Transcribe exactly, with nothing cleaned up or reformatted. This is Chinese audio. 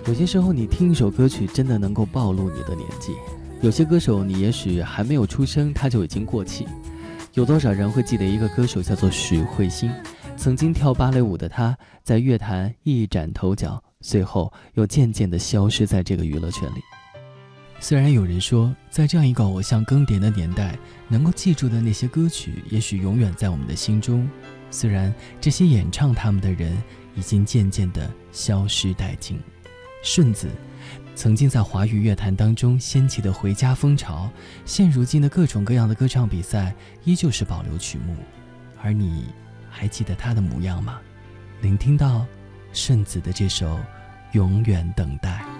有些时候你听一首歌曲真的能够暴露你的年纪，有些歌手你也许还没有出生他就已经过气。有多少人会记得一个歌手叫做许慧欣，曾经跳芭蕾舞的她在乐坛一展头角，随后又渐渐地消失在这个娱乐圈里。虽然有人说在这样一个偶像更迭的年代，能够记住的那些歌曲也许永远在我们的心中，虽然这些演唱他们的人已经渐渐地消失殆尽。顺子曾经在华语乐坛当中掀起的回家风潮，现如今的各种各样的歌唱比赛依旧是保留曲目，而你还记得他的模样吗？聆听到顺子的这首《永远等待》。